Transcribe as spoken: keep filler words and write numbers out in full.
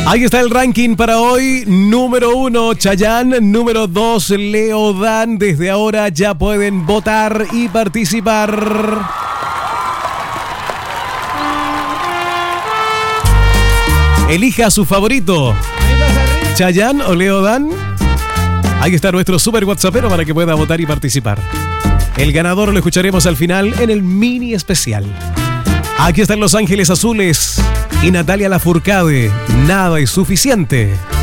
Ahí está el ranking para hoy. Número uno, Chayanne. Número dos, Leodan. Desde ahora ya pueden votar y participar. Elija a su favorito, Chayanne o Leodan. Ahí está nuestro super WhatsAppero para que pueda votar y participar. El ganador lo escucharemos al final en el mini especial. Aquí están Los Ángeles Azules y Natalia Lafourcade. Nada es suficiente.